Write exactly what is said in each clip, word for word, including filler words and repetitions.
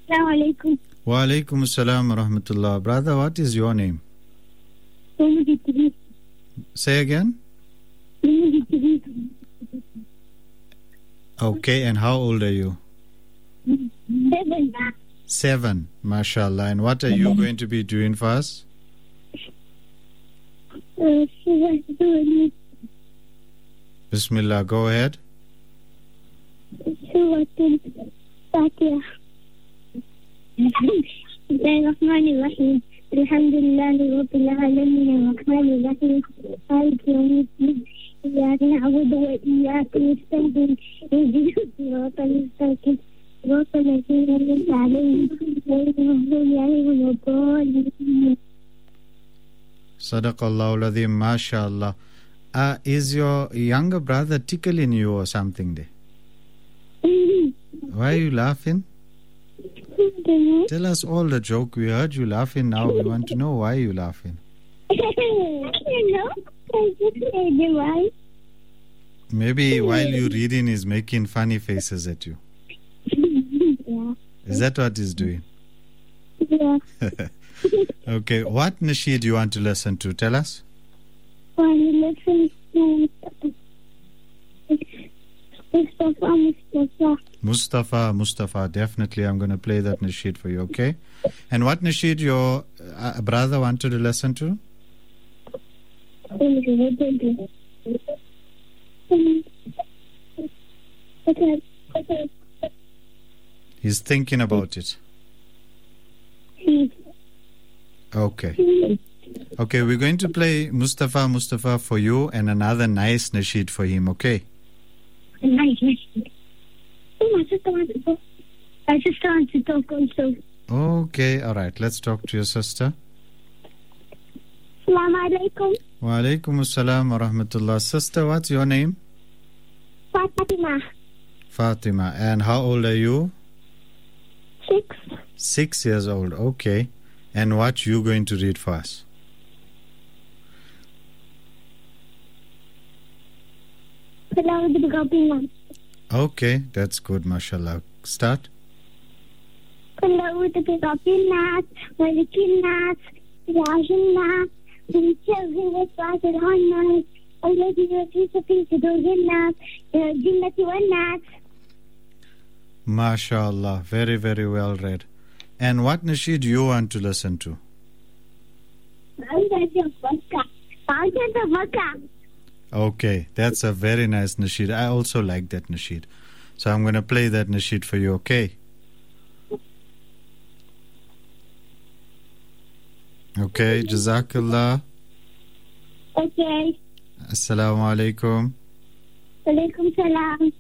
Assalamu alaikum. Wa alaikum assalam wa rahmatullah. Brother, what is your name? Say again. Okay, and how old are you? Seven. Seven, mashallah. And what are you going to be doing for us? Uh, Bismillah, go ahead. Suratul Fatiha. Bismillahirrahmanirrahim. Alhamdulillahi Rabbil Alamin. Ar-Rahmanir-Rahim. Maliki Yawmiddin. Iyyaka na'budu wa iyyaka nasta'in. Ihdinas siratal mustaqim. Siratal ladzina an'amta 'alayhim ghayril maghdubi 'alayhim wad-dallin. Sadaqallahu al-Azim, mashallah. Uh, is your younger brother tickling you or something there? Why are you laughing? Tell us all the joke. We heard you laughing now. We want to know why you're laughing. I don't know. I just said why. Maybe while you're reading, he's making funny faces at you. Yeah. Is that what he's doing? Yeah. Okay. What nasheed do you want to listen to? Tell us. When you listen to Mustafa, Mustafa. Mustafa, Mustafa. Definitely, I'm going to play that nasheed for you, okay? And what nasheed your uh, brother wanted to listen to? He's thinking about it. Okay. Okay, we're going to play Mustafa, Mustafa for you and another nice nasheed for him, okay? Nice, nice. Oh, my sister wants to talk. My sister wants to talk also. Okay, all right. Let's talk to your sister. Assalamu alaikum. Wa alaikum assalam wa rahmatullah. Sister, what's your name? Fatima. Fatima. And how old are you? Six. Six years old. Okay. And what you going to read for us? Okay, that's good, mashallah. Start. MashaAllah, very, very well read. And what nasheed do you want to listen to? Okay, that's a very nice nasheed. I also like that nasheed. So I'm going to play that nasheed for you, okay? Okay, Jazakallah. Okay. Assalamu alaikum. Alaikum salam.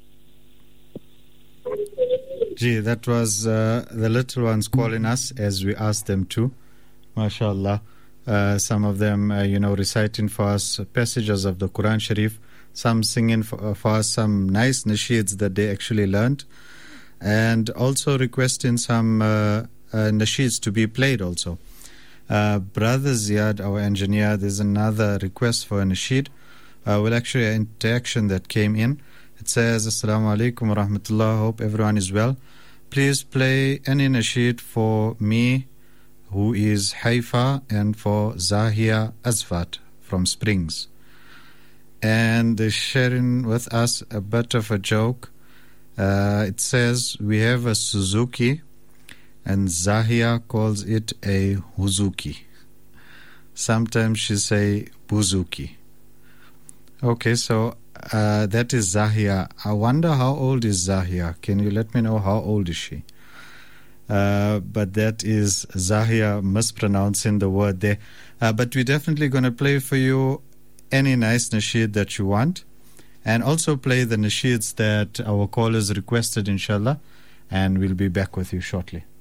Gee, that was uh, the little ones calling us as we asked them to. MashaAllah. Uh, some of them, uh, you know, reciting for us passages of the Quran Sharif. Some singing for, uh, for us some nice nasheeds that they actually learned. And also requesting some uh, uh, nasheeds to be played also. Uh, Brother Ziad, our engineer, there's another request for a nasheed. Uh, well, actually, an interaction that came in. It says, Assalamu alaikum wa rahmatullah. Hope everyone is well. Please play any nasheed for me, who is Haifa, and for Zahia Asfat from Springs. And they're sharing with us a bit of a joke. Uh, it says, we have a Suzuki, and Zahia calls it a Huzuki. Sometimes she say Buzuki. Okay, so uh, that is Zahia. I wonder how old is Zahia. Can you let me know how old is she? Uh, but that is Zahia mispronouncing the word there. Uh, but we're definitely going to play for you any nice nasheed that you want, and also play the nasheeds that our callers requested, inshallah, and we'll be back with you shortly.